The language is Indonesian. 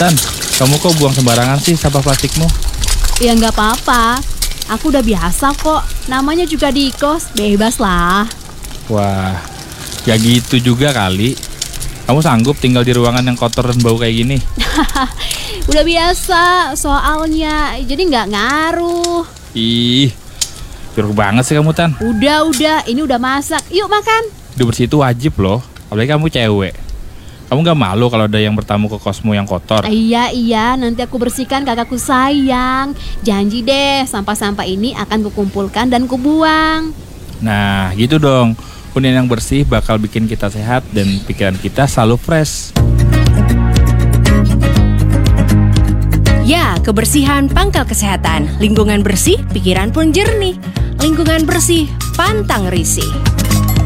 Tan, kamu kok buang sembarangan sih sampah plastikmu? Ya nggak apa-apa, aku udah biasa kok. Namanya juga di kos, bebas lah. Wah, ya gitu juga kali. Kamu sanggup tinggal di ruangan yang kotor dan bau kayak gini? Udah biasa soalnya, jadi nggak ngaruh. Ih, jorok banget sih kamu, Tan. Udah, ini udah masak. Yuk makan. Hidup bersih itu wajib loh, apalagi kamu cewek. Kamu gak malu kalau ada yang bertamu ke kosmu yang kotor? Iya, nanti aku bersihkan kakakku sayang. Janji deh, sampah-sampah ini akan kukumpulkan dan kubuang. Nah, gitu dong. Hunian yang bersih bakal bikin kita sehat dan pikiran kita selalu fresh. Ya, kebersihan pangkal kesehatan. Lingkungan bersih, pikiran pun jernih. Lingkungan bersih, pantang risih.